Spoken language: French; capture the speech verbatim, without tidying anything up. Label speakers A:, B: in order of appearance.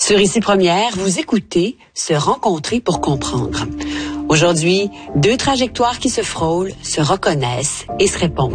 A: Sur Ici Première, vous écoutez Se rencontrer pour comprendre. Aujourd'hui, deux trajectoires qui se frôlent, se reconnaissent et se répondent.